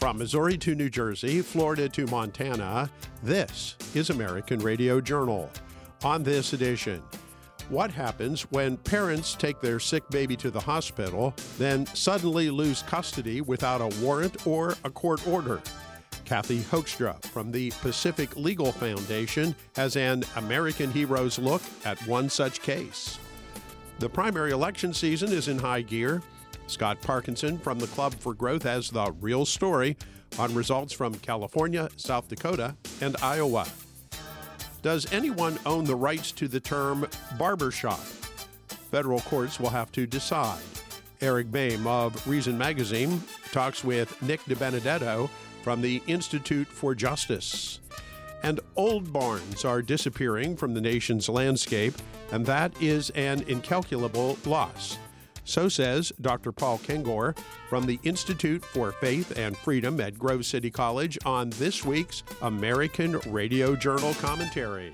From Missouri to New Jersey, Florida to Montana, this is American Radio Journal. On this edition, what happens when parents take their sick baby to the hospital, then suddenly lose custody without a warrant or a court order? Kathy Hoekstra from the Pacific Legal Foundation has an American Heroes look at one such case. The primary election season is in high gear. Scott Parkinson from the Club for Growth has the real story on results from California, South Dakota, and Iowa. Does anyone own the rights to the term barbershop? Federal courts will have to decide. Eric Boehm of Reason Magazine talks with Nick DiBenedetto from the Institute for Justice. And old barns are disappearing from the nation's landscape, and that is an incalculable loss. So says Dr. Paul Kengor from the Institute for Faith and Freedom at Grove City College on this week's American Radio Journal commentary.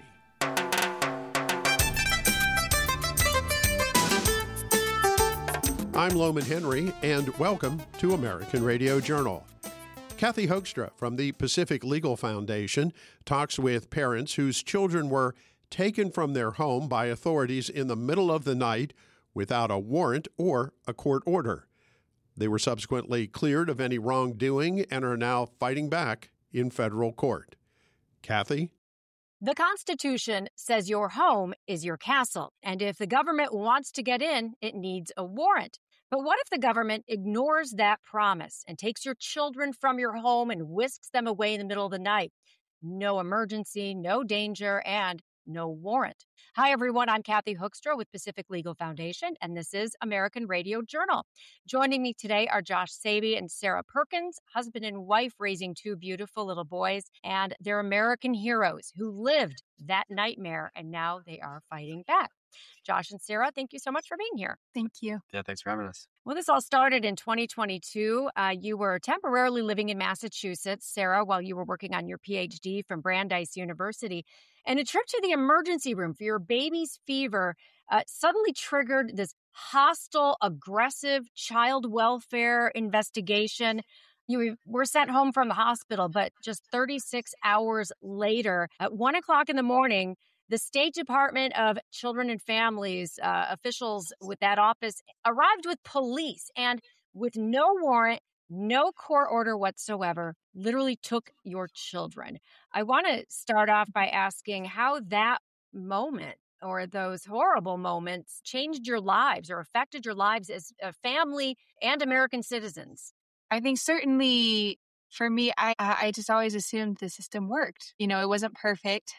I'm Loman Henry, and welcome to American Radio Journal. Kathy Hoekstra from the Pacific Legal Foundation talks with parents whose children were taken from their home by authorities in the middle of the night without a warrant or a court order. They were subsequently cleared of any wrongdoing and are now fighting back in federal court. Kathy? The Constitution says your home is your castle, and if the government wants to get in, it needs a warrant. But what if the government ignores that promise and takes your children from your home and whisks them away in the middle of the night? No emergency, no danger, and no warrant. Hi, everyone. I'm Kathy Hoekstra with Pacific Legal Foundation, and this is American Radio Journal. Joining me today are Josh Saby and Sarah Perkins, husband and wife raising two beautiful little boys, and they're American heroes who lived that nightmare, and now they are fighting back. Josh and Sarah, thank you so much for being here. Thank you. Yeah, thanks for having us. Well, this all started in 2022. You were temporarily living in Massachusetts, Sarah, while you were working on your PhD from Brandeis University. And a trip to the emergency room for your baby's fever suddenly triggered this hostile, aggressive child welfare investigation. You were sent home from the hospital, but just 36 hours later, at 1 o'clock in the morning, the State Department of Children and Families officials with that office arrived with police and with no warrant, no court order whatsoever, literally took your children. I want to start off by asking how that moment or those horrible moments changed your lives or affected your lives as a family and American citizens. I think certainly for me, I just always assumed the system worked. You know, it wasn't perfect.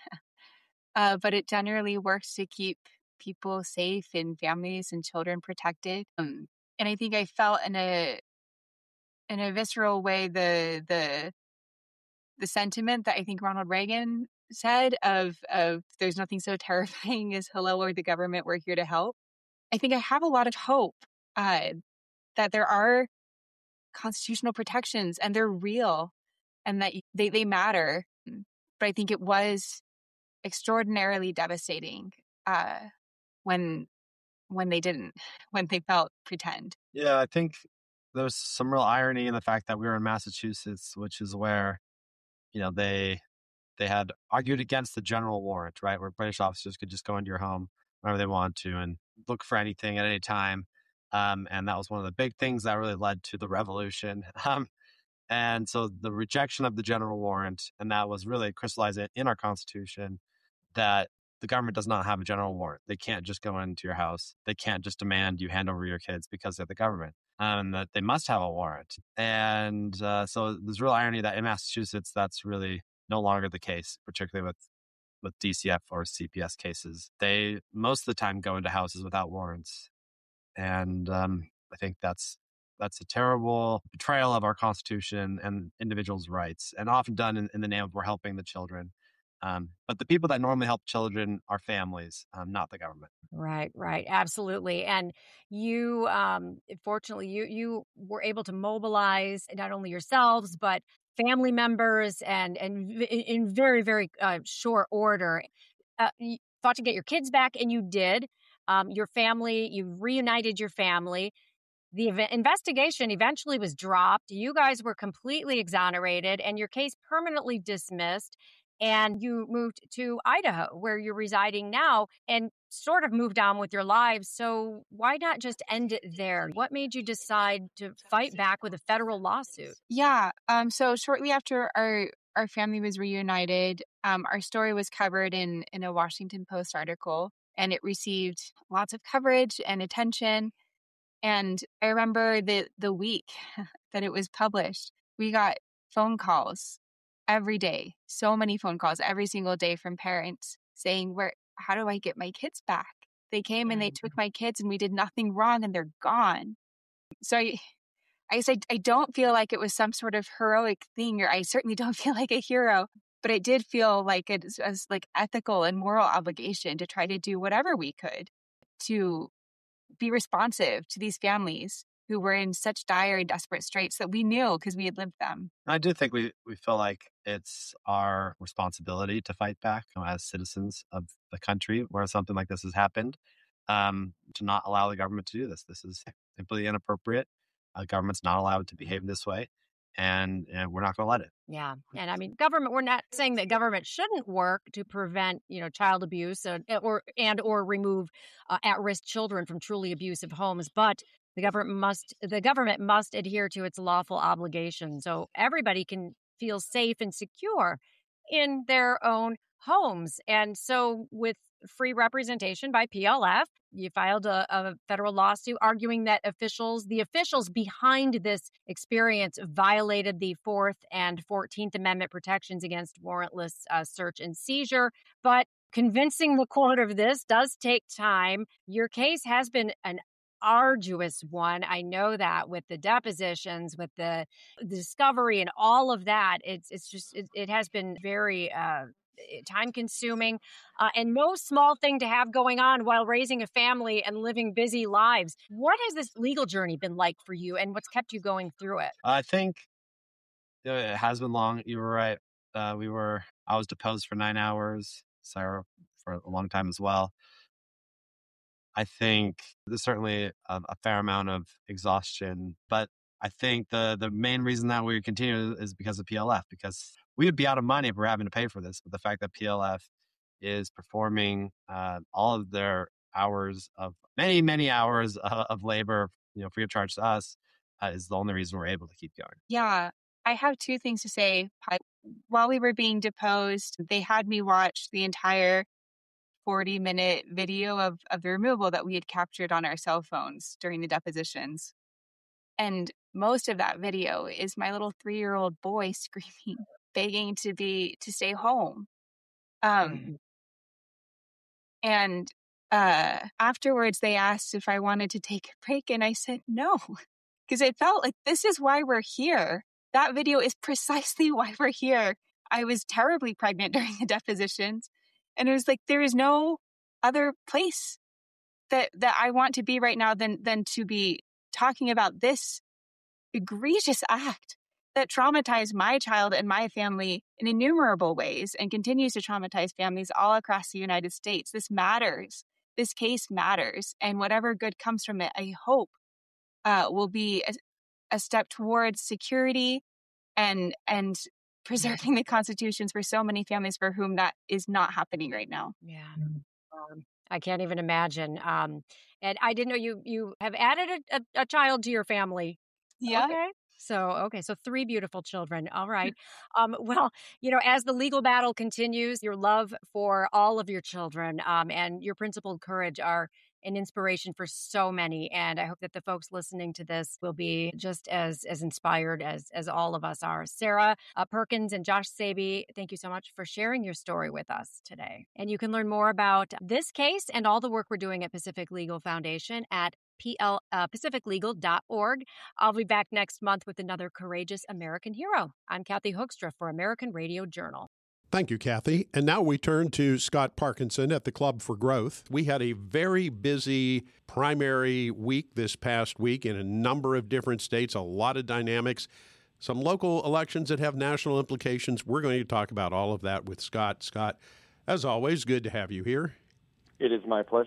But it generally works to keep people safe and families and children protected. And I think I felt in a visceral way the sentiment that I think Ronald Reagan said of there's nothing so terrifying as hello, or the government, we're here to help. I think I have a lot of hope that there are constitutional protections and they're real and that they matter. But I think it was extraordinarily devastating when they didn't, when they felt pretend. Yeah, I think there's some real irony in the fact that we were in Massachusetts, which is where, you know, they had argued against the general warrant, right, where British officers could just go into your home whenever they want to and look for anything at any time. And that was one of the big things that really led to the revolution. And so the rejection of the general warrant, and that was really crystallized in our Constitution, that the government does not have a general warrant. They can't just go into your house. They can't just demand you hand over your kids because they're the government, and that they must have a warrant. And so there's real irony that in Massachusetts, that's really no longer the case, particularly with DCF or CPS cases. They most of the time go into houses without warrants. And I think that's a terrible betrayal of our Constitution and individuals' rights, and often done in the name of we're helping the children. But the people that normally help children are families, not the government. Right. Absolutely. And you, fortunately, you were able to mobilize not only yourselves, but family members and in very, very short order. You thought to get your kids back, and you did. Your family, you reunited your family. The investigation eventually was dropped. You guys were completely exonerated and your case permanently dismissed. And you moved to Idaho, where you're residing now, and sort of moved on with your lives. So why not just end it there? What made you decide to fight back with a federal lawsuit? Yeah. So shortly after our family was reunited, our story was covered in a Washington Post article, and it received lots of coverage and attention. And I remember the week that it was published, we got phone calls every day, so many phone calls every single day from parents saying, how do I get my kids back? They came and they took my kids and we did nothing wrong and they're gone. So I guess I don't feel like it was some sort of heroic thing, or I certainly don't feel like a hero, but it did feel like it was like ethical and moral obligation to try to do whatever we could to be responsive to these families who were in such dire and desperate straits that we knew because we had lived them. I do think we feel like it's our responsibility to fight back as citizens of the country where something like this has happened, to not allow the government to do this. This is simply inappropriate. Government's not allowed to behave this way, and we're not going to let it. Yeah. And I mean, government, we're not saying that government shouldn't work to prevent, child abuse or remove at-risk children from truly abusive homes, but the government must adhere to its lawful obligations so everybody can feel safe and secure in their own homes. And so with free representation by PLF, you filed a federal lawsuit arguing that the officials behind this experience violated the 4th and 14th Amendment protections against warrantless search and seizure. But convincing the court of this does take time. Your case has been an arduous one. I know that, with the depositions, with the discovery and all of that. It has been very time consuming and no small thing to have going on while raising a family and living busy lives. What has this legal journey been like for you, and what's kept you going through it? I think it has been long. You were right. I was deposed for 9 hours, Sarah for a long time as well. I think there's certainly a fair amount of exhaustion, but I think the main reason that we continue is because of PLF, because we would be out of money if we're having to pay for this. But the fact that PLF is performing all of their hours of many hours of labor, free of charge to us, is the only reason we're able to keep going. Yeah, I have 2 things to say. While we were being deposed, they had me watch the entire 40-minute video of the removal that we had captured on our cell phones during the depositions. And most of that video is my little 3-year-old boy screaming, begging to stay home. And afterwards, they asked if I wanted to take a break, and I said no, because it felt like this is why we're here. That video is precisely why we're here. I was terribly pregnant during the depositions, and it was like there is no other place that I want to be right now than to be talking about this egregious act that traumatized my child and my family in innumerable ways and continues to traumatize families all across the United States. This matters. This case matters. And whatever good comes from it, I hope will be a step towards security and preserving the constitutions for so many families for whom that is not happening right now. Yeah. I can't even imagine. And I didn't know you have added a child to your family. Yeah. Okay. So 3 beautiful children. All right. Well, as the legal battle continues, your love for all of your children and your principled courage are an inspiration for so many. And I hope that the folks listening to this will be just as inspired as all of us are. Sarah Perkins and Josh Saby, thank you so much for sharing your story with us today. And you can learn more about this case and all the work we're doing at Pacific Legal Foundation at pacificlegal.org. I'll be back next month with another courageous American hero. I'm Kathy Hoekstra for American Radio Journal. Thank you, Kathy. And now we turn to Scott Parkinson at the Club for Growth. We had a very busy primary week this past week in a number of different states, a lot of dynamics, some local elections that have national implications. We're going to talk about all of that with Scott. Scott, as always, good to have you here. It is my pleasure.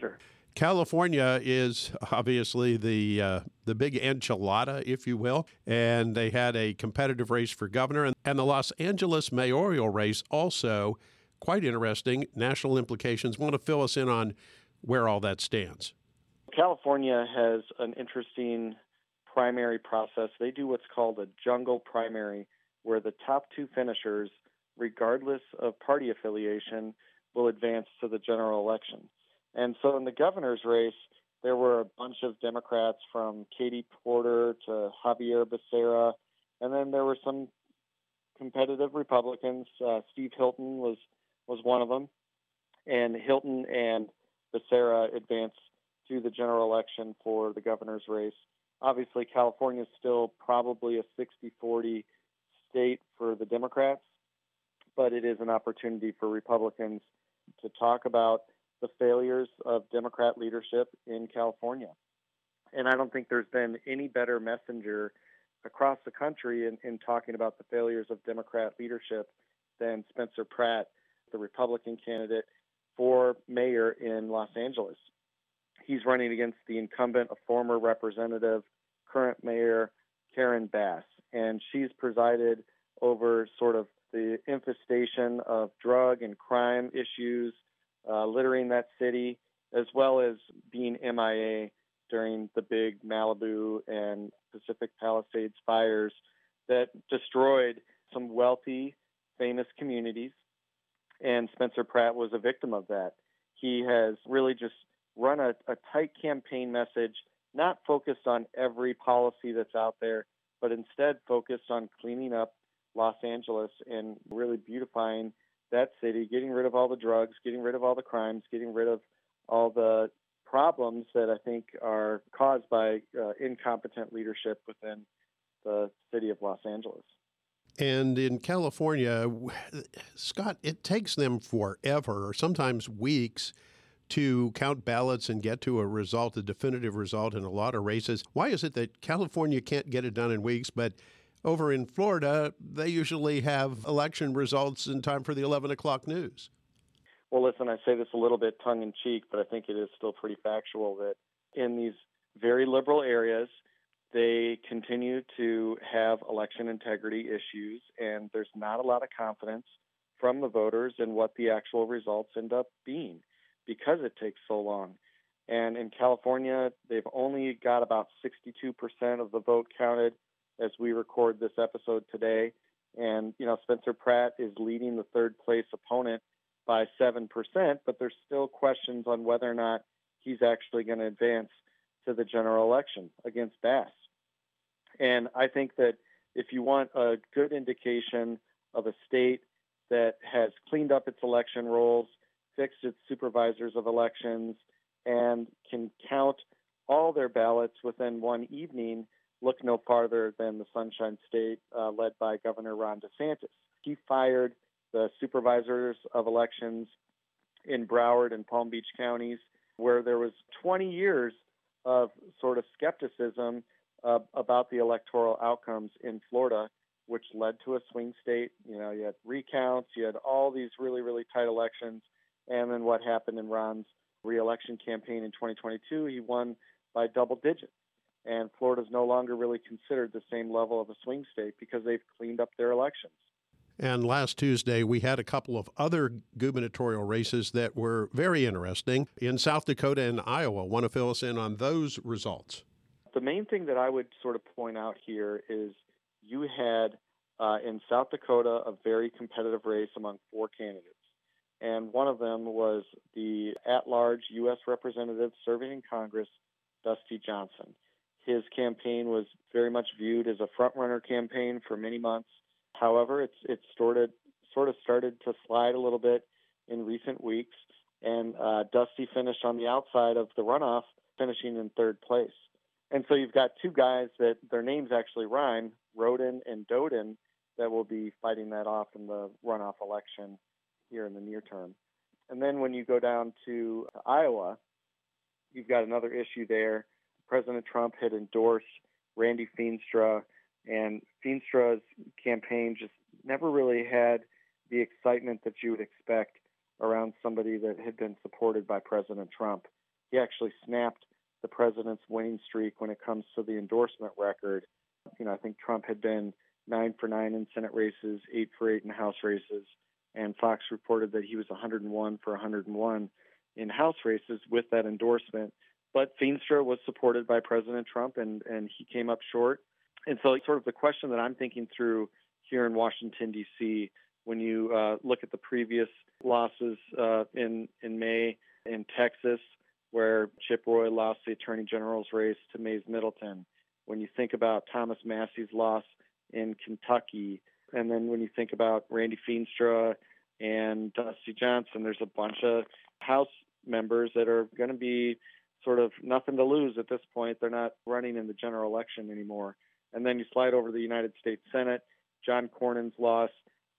California is obviously the big enchilada, if you will, and they had a competitive race for governor, and the Los Angeles mayoral race also quite interesting, national implications. Want to fill us in on where all that stands? California has an interesting primary process. They do what's called a jungle primary, where the top two finishers, regardless of party affiliation, will advance to the general election. And so in the governor's race, there were a bunch of Democrats from Katie Porter to Javier Becerra, and then there were some competitive Republicans. Steve Hilton was one of them, and Hilton and Becerra advanced to the general election for the governor's race. Obviously, California is still probably a 60-40 state for the Democrats, but it is an opportunity for Republicans to talk about the failures of Democrat leadership in California. And I don't think there's been any better messenger across the country in talking about the failures of Democrat leadership than Spencer Pratt, the Republican candidate for mayor in Los Angeles. He's running against the incumbent, a former representative, current mayor, Karen Bass. And she's presided over sort of the infestation of drug and crime issues littering that city, as well as being MIA during the big Malibu and Pacific Palisades fires that destroyed some wealthy, famous communities. And Spencer Pratt was a victim of that. He has really just run a tight campaign message, not focused on every policy that's out there, but instead focused on cleaning up Los Angeles and really beautifying that city, getting rid of all the drugs, getting rid of all the crimes, getting rid of all the problems that I think are caused by incompetent leadership within the city of Los Angeles. And in California, Scott, it takes them forever, or sometimes weeks, to count ballots and get to a result, a definitive result in a lot of races. Why is it that California can't get it done in weeks, but over in Florida, they usually have election results in time for the 11 o'clock news? Well, listen, I say this a little bit tongue-in-cheek, but I think it is still pretty factual that in these very liberal areas, they continue to have election integrity issues, and there's not a lot of confidence from the voters in what the actual results end up being because it takes so long. And in California, they've only got about 62% of the vote counted as we record this episode today. And, Spencer Pratt is leading the third place opponent by 7%, but there's still questions on whether or not he's actually going to advance to the general election against Bass. And I think that if you want a good indication of a state that has cleaned up its election rolls, fixed its supervisors of elections, and can count all their ballots within one evening, look no farther than the Sunshine State led by Governor Ron DeSantis. He fired the supervisors of elections in Broward and Palm Beach counties, where there was 20 years of sort of skepticism about the electoral outcomes in Florida, which led to a swing state. You had recounts, you had all these really, really tight elections. And then what happened in Ron's re-election campaign in 2022, he won by double digits. And Florida's no longer really considered the same level of a swing state because they've cleaned up their elections. And last Tuesday, we had a couple of other gubernatorial races that were very interesting in South Dakota and Iowa. Want to fill us in on those results? The main thing that I would sort of point out here is you had in South Dakota a very competitive race among four candidates. And one of them was the at-large U.S. representative serving in Congress, Dusty Johnson. His campaign was very much viewed as a front-runner campaign for many months. However, it sort of started to slide a little bit in recent weeks, and Dusty finished on the outside of the runoff, finishing in third place. And so you've got two guys that their names actually rhyme, Roden and Doden, that will be fighting that off in the runoff election here in the near term. And then when you go down to Iowa, you've got another issue there. President Trump had endorsed Randy Feenstra, and Feenstra's campaign just never really had the excitement that you would expect around somebody that had been supported by President Trump. he actually snapped the president's winning streak when it comes to the endorsement record. I think Trump had been 9 for 9 in Senate races, 8 for 8 in House races, and Fox reported that he was 101 for 101 in House races with that endorsement. But Feenstra was supported by President Trump, and he came up short. And so sort of the question that I'm thinking through here in Washington, D.C., when you look at the previous losses in May in Texas, where Chip Roy lost the Attorney General's race to Mays Middleton, when you think about Thomas Massey's loss in Kentucky, and then when you think about Randy Feenstra and Dusty Johnson, there's a bunch of House members that are going to be sort of nothing to lose at this point. They're not running in the general election anymore. And then you slide over to the United States Senate, John Cornyn's loss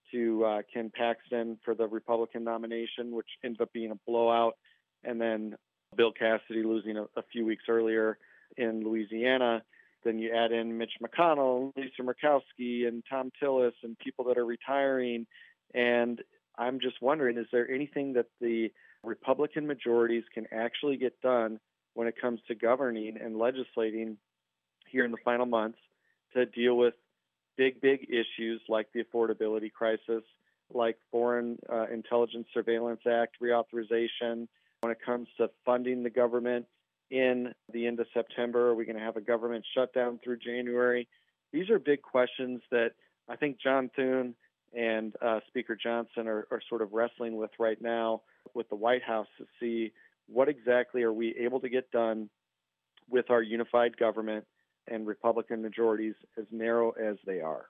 to Ken Paxton for the Republican nomination, which ended up being a blowout, and then Bill Cassidy losing a few weeks earlier in Louisiana. Then you add in Mitch McConnell, Lisa Murkowski, and Tom Tillis, and people that are retiring. And I'm just wondering, is there anything that the Republican majorities can actually get done when it comes to governing and legislating here in the final months to deal with big issues like the affordability crisis, like Foreign Intelligence Surveillance Act reauthorization? When it comes to funding the government in the end of September, are we going to have a government shutdown through January? These are big questions that I think John Thune and Speaker Johnson are sort of wrestling with right now with the White House to see what exactly are we able to get done with our unified government and Republican majorities as narrow as they are.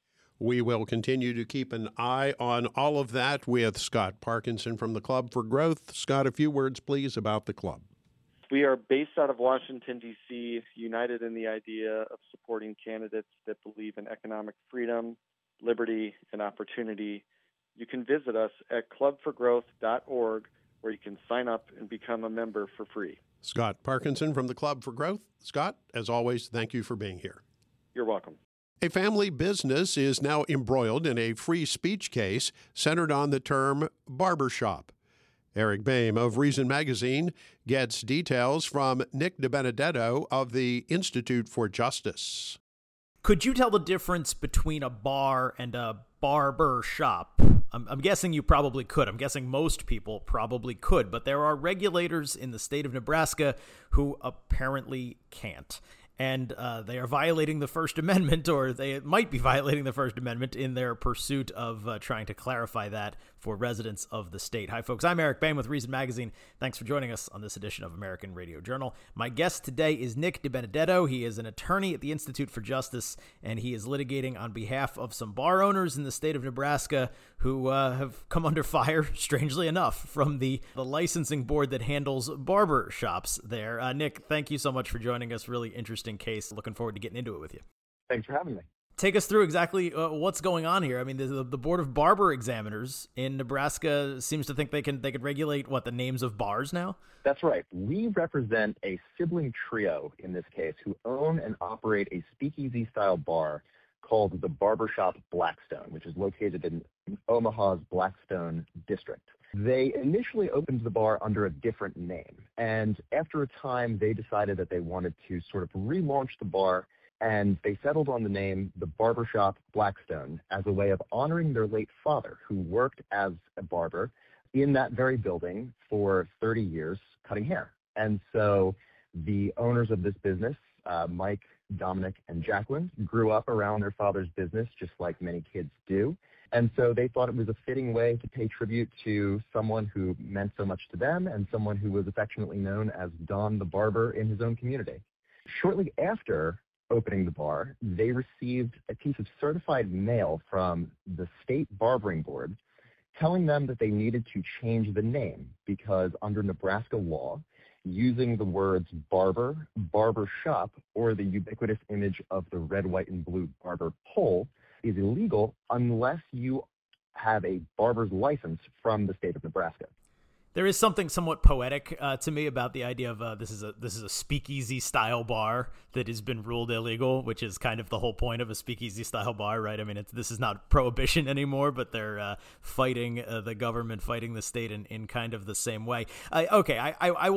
We will continue to keep an eye on all of that with Scott Parkinson from the Club for Growth. Scott, a few words, please, about the club. We are based out of Washington, D.C., united in the idea of supporting candidates that believe in economic freedom, liberty, and opportunity. You can visit us at clubforgrowth.org, where you can sign up and become a member for free. Scott Parkinson from the Club for Growth. Scott, as always, thank you for being here. You're welcome. A family business is now embroiled in a free speech case centered on the term barbershop. Eric Boehm of Reason Magazine gets details from Nick DiBenedetto of the Institute for Justice. Could you tell the difference between a bar and a barber shop? I'm guessing you probably could. I'm guessing most people probably could, but there are regulators in the state of Nebraska who apparently can't. And they are violating the First Amendment, or they might be violating the First Amendment in their pursuit of trying to clarify that for residents of the state. Hi, folks. I'm Eric Boehm with Reason Magazine. Thanks for joining us on this edition of American Radio Journal. My guest today is Nick DiBenedetto. He is an attorney at the Institute for Justice, and he is litigating on behalf of some bar owners in the state of Nebraska who have come under fire, strangely enough, from the licensing board that handles barber shops there. Nick, thank you so much for joining us. Really interesting case. Looking forward to getting into it with you. Thanks for having me. Take us through exactly what's going on here. I mean, the Board of Barber Examiners in Nebraska seems to think they could regulate the names of bars now? That's right. We represent a sibling trio in this case who own and operate a speakeasy-style bar called the Barbershop Blackstone, which is located in Omaha's Blackstone district. They initially opened the bar under a different name, and after a time, they decided that they wanted to sort of relaunch the bar, and they settled on the name the Barbershop Blackstone as a way of honoring their late father, who worked as a barber in that very building for 30 years cutting hair. And so the owners of this business, Mike, Dominic, and Jacqueline, grew up around their father's business, just like many kids do. And so they thought it was a fitting way to pay tribute to someone who meant so much to them and someone who was affectionately known as Don the Barber in his own community. Shortly after opening the bar, they received a piece of certified mail from the state barbering board telling them that they needed to change the name because under Nebraska law, using the words barber, barber shop, or the ubiquitous image of the red, white, and blue barber pole is illegal unless you have a barber's license from the state of Nebraska. There is something somewhat poetic to me about the idea of this is a speakeasy style bar that has been ruled illegal, which is kind of the whole point of a speakeasy style bar, right? I mean, this is not prohibition anymore, but they're fighting the government, fighting the state in kind of the same way. I want to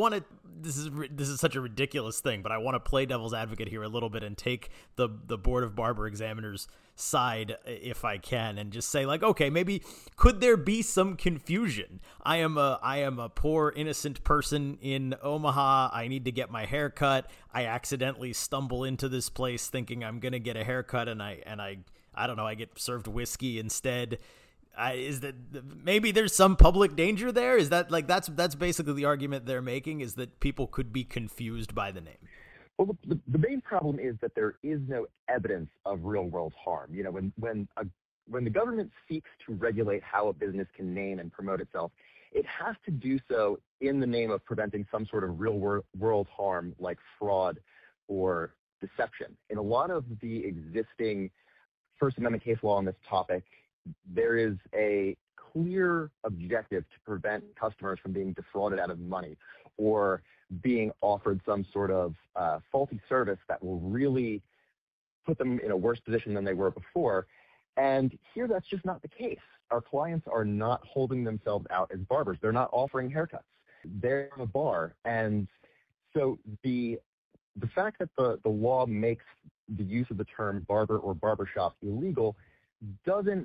this is such a ridiculous thing, but I want to play devil's advocate here a little bit and take the Board of Barber Examiners side if I can, and just say, like, okay, maybe could there be some confusion? I am a poor innocent person in Omaha. I need to get my hair cut. I accidentally stumble into this place thinking I'm gonna get a haircut, and I don't know, I get served whiskey instead. Is that maybe there's some public danger there? Is that like that's basically the argument they're making, is that people could be confused by the name? Well, the main problem is that there is no evidence of real-world harm. You know, when the government seeks to regulate how a business can name and promote itself, it has to do so in the name of preventing some sort of real-world harm like fraud or deception. In a lot of the existing First Amendment case law on this topic, there is a clear objective to prevent customers from being defrauded out of money or being offered some sort of faulty service that will really put them in a worse position than they were before. And here, that's just not the case. Our clients are not holding themselves out as barbers. They're not offering haircuts. They're in a bar. And so the fact that the law makes the use of the term barber or barbershop illegal doesn't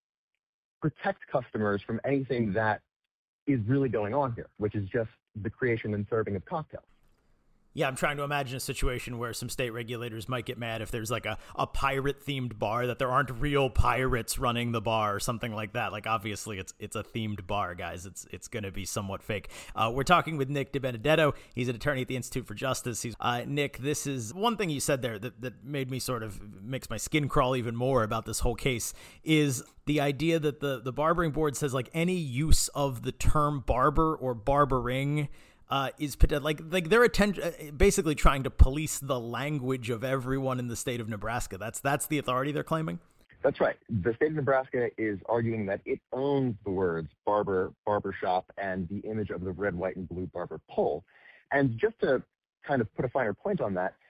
protect customers from anything that is really going on here, which is just the creation and serving of cocktails. Yeah, I'm trying to imagine a situation where some state regulators might get mad if there's like a pirate-themed bar, that there aren't real pirates running the bar or something like that. Like, obviously, it's a themed bar, guys. It's going to be somewhat fake. We're talking with Nick DiBenedetto. He's an attorney at the Institute for Justice. Nick, this is one thing you said there that made me sort of makes my skin crawl even more about this whole case, is the idea that the barbering board says, like, any use of the term barber or barbering is like they're basically trying to police the language of everyone in the state of Nebraska. That's the authority they're claiming? That's right. The state of Nebraska is arguing that it owns the words barber, barbershop, and the image of the red, white, and blue barber pole. And just to kind of put a finer point on that,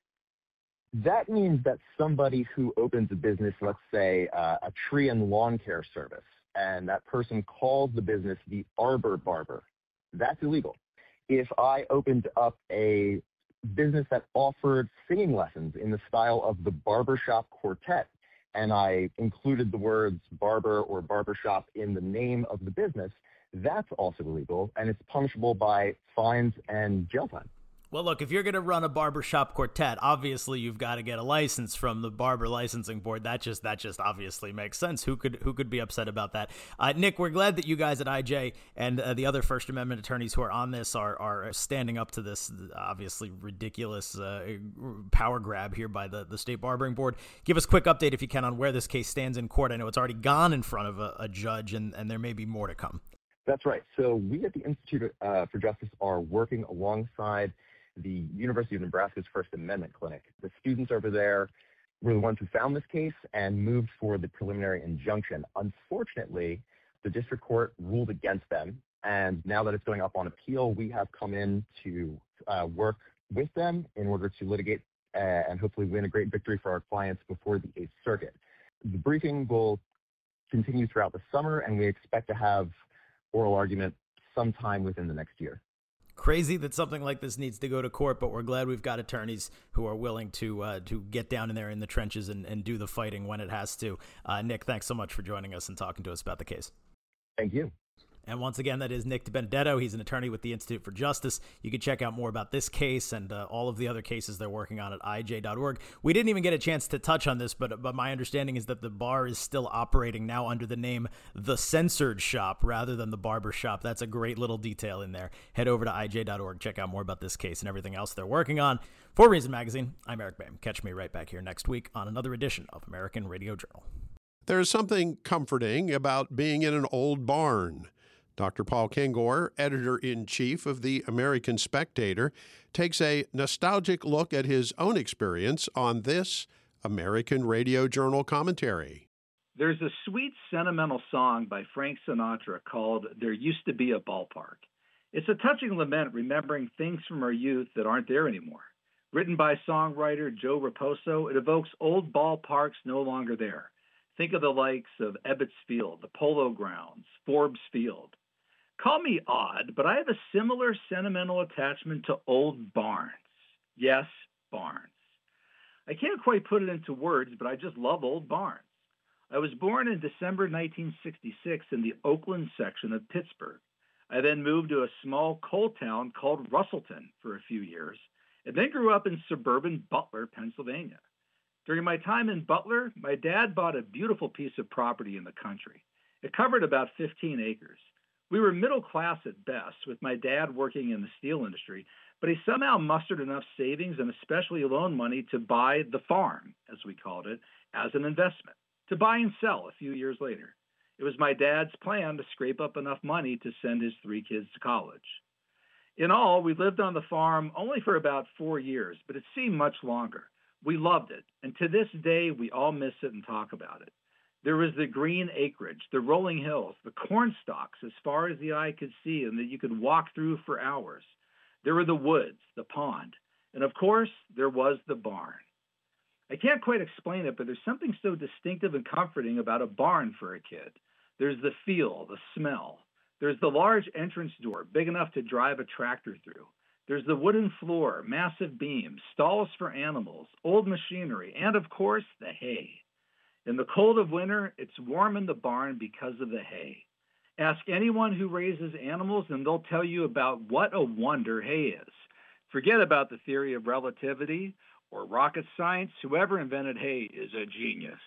that means that somebody who opens a business, let's say a tree and lawn care service, and that person calls the business the Arbor Barber, that's illegal. If I opened up a business that offered singing lessons in the style of the Barbershop Quartet, and I included the words barber or barbershop in the name of the business, that's also illegal, and it's punishable by fines and jail time. Well, look, if you're going to run a barbershop quartet, obviously you've got to get a license from the Barber Licensing Board. That just obviously makes sense. Who could be upset about that? Nick, we're glad that you guys at IJ and the other First Amendment attorneys who are on this are standing up to this obviously ridiculous power grab here by the State Barbering Board. Give us a quick update, if you can, on where this case stands in court. I know it's already gone in front of a judge, and there may be more to come. That's right. So we at the Institute for Justice are working alongside the University of Nebraska's First Amendment Clinic. The students over there were the ones who found this case and moved for the preliminary injunction. Unfortunately, the district court ruled against them, and now that it's going up on appeal, we have come in to work with them in order to litigate and hopefully win a great victory for our clients before the Eighth Circuit. The briefing will continue throughout the summer, and we expect to have oral argument sometime within the next year. Crazy that something like this needs to go to court, but we're glad we've got attorneys who are willing to get down in there in the trenches and do the fighting when it has to. Nick, thanks so much for joining us and talking to us about the case. Thank you. And once again, that is Nick DiBenedetto. He's an attorney with the Institute for Justice. You can check out more about this case and all of the other cases they're working on at ij.org. We didn't even get a chance to touch on this, but my understanding is that the bar is still operating now under the name The Censored Shop rather than The Barber Shop. That's a great little detail in there. Head over to ij.org, check out more about this case and everything else they're working on. For Reason Magazine, I'm Eric Boehm. Catch me right back here next week on another edition of American Radio Journal. There's something comforting about being in an old barn. Dr. Paul Kengor, editor-in-chief of the American Spectator, takes a nostalgic look at his own experience on this American Radio Journal commentary. There's a sweet, sentimental song by Frank Sinatra called There Used to Be a Ballpark. It's a touching lament remembering things from our youth that aren't there anymore. Written by songwriter Joe Raposo, it evokes old ballparks no longer there. Think of the likes of Ebbets Field, the Polo Grounds, Forbes Field. Call me odd, but I have a similar sentimental attachment to old barns. Yes, barns. I can't quite put it into words, but I just love old barns. I was born in December 1966 in the Oakland section of Pittsburgh. I then moved to a small coal town called Russellton for a few years, and then grew up in suburban Butler, Pennsylvania. During my time in Butler, my dad bought a beautiful piece of property in the country. It covered about 15 acres. We were middle class at best, with my dad working in the steel industry, but he somehow mustered enough savings and especially loan money to buy the farm, as we called it, as an investment, to buy and sell a few years later. It was my dad's plan to scrape up enough money to send his 3 kids to college. In all, we lived on the farm only for about 4 years, but it seemed much longer. We loved it, and to this day, we all miss it and talk about it. There was the green acreage, the rolling hills, the corn stalks as far as the eye could see and that you could walk through for hours. There were the woods, the pond, and of course, there was the barn. I can't quite explain it, but there's something so distinctive and comforting about a barn for a kid. There's the feel, the smell. There's the large entrance door, big enough to drive a tractor through. There's the wooden floor, massive beams, stalls for animals, old machinery, and of course, the hay. In the cold of winter, it's warm in the barn because of the hay. Ask anyone who raises animals and they'll tell you about what a wonder hay is. Forget about the theory of relativity or rocket science. Whoever invented hay is a genius.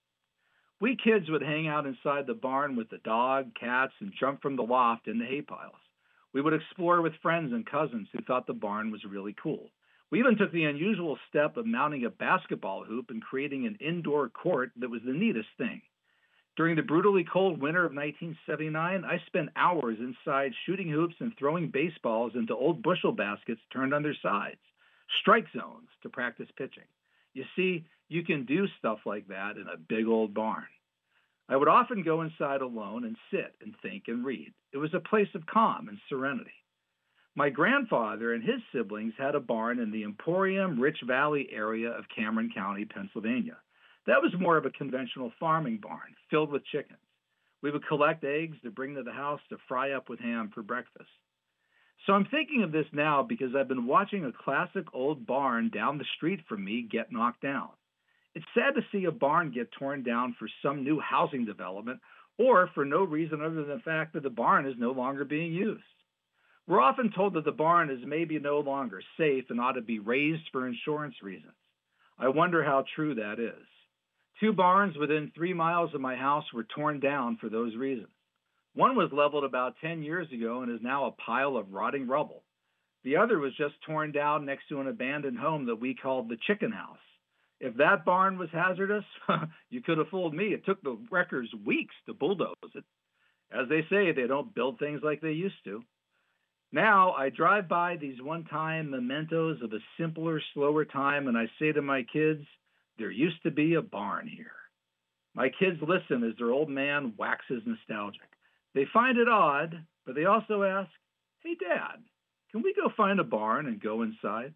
We kids would hang out inside the barn with the dog, cats, and jump from the loft in the hay piles. We would explore with friends and cousins who thought the barn was really cool. We even took the unusual step of mounting a basketball hoop and creating an indoor court that was the neatest thing. During the brutally cold winter of 1979, I spent hours inside shooting hoops and throwing baseballs into old bushel baskets turned on their sides, strike zones to practice pitching. You see, you can do stuff like that in a big old barn. I would often go inside alone and sit and think and read. It was a place of calm and serenity. My grandfather and his siblings had a barn in the Emporium Rich Valley area of Cameron County, Pennsylvania. That was more of a conventional farming barn filled with chickens. We would collect eggs to bring to the house to fry up with ham for breakfast. So I'm thinking of this now because I've been watching a classic old barn down the street from me get knocked down. It's sad to see a barn get torn down for some new housing development or for no reason other than the fact that the barn is no longer being used. We're often told that the barn is maybe no longer safe and ought to be razed for insurance reasons. I wonder how true that is. 2 barns within 3 miles of my house were torn down for those reasons. One was leveled about 10 years ago and is now a pile of rotting rubble. The other was just torn down next to an abandoned home that we called the chicken house. If that barn was hazardous, you could have fooled me. It took the wreckers weeks to bulldoze it. As they say, they don't build things like they used to. Now, I drive by these one-time mementos of a simpler, slower time, and I say to my kids, there used to be a barn here. My kids listen as their old man waxes nostalgic. They find it odd, but they also ask, hey, Dad, can we go find a barn and go inside?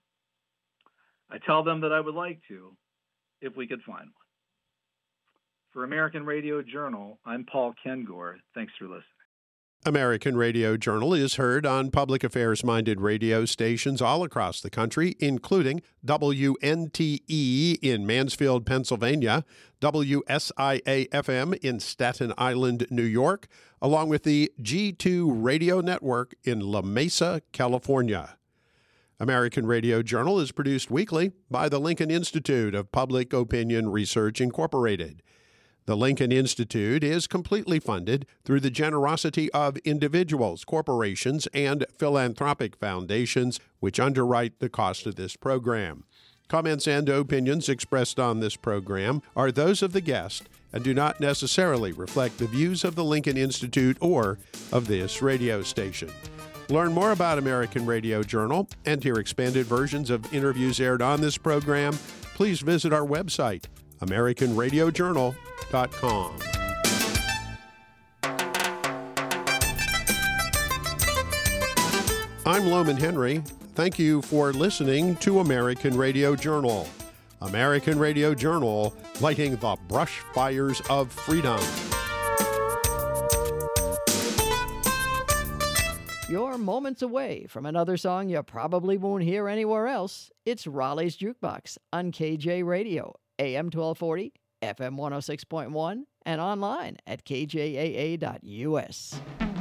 I tell them that I would like to, if we could find one. For American Radio Journal, I'm Paul Kengor. Thanks for listening. American Radio Journal is heard on public affairs-minded radio stations all across the country, including WNTE in Mansfield, Pennsylvania, WSIA-FM in Staten Island, New York, along with the G2 Radio Network in La Mesa, California. American Radio Journal is produced weekly by the Lincoln Institute of Public Opinion Research, Incorporated. The Lincoln Institute is completely funded through the generosity of individuals, corporations, and philanthropic foundations, which underwrite the cost of this program. Comments and opinions expressed on this program are those of the guest and do not necessarily reflect the views of the Lincoln Institute or of this radio station. Learn more about American Radio Journal and hear expanded versions of interviews aired on this program. Please visit our website, AmericanRadioJournal.com. I'm Loman Henry. Thank you for listening to American Radio Journal. American Radio Journal, lighting the brush fires of freedom. You're moments away from another song you probably won't hear anywhere else. It's Raleigh's Jukebox on KJ Radio, AM 1240, FM 106.1, and online at kjaa.us.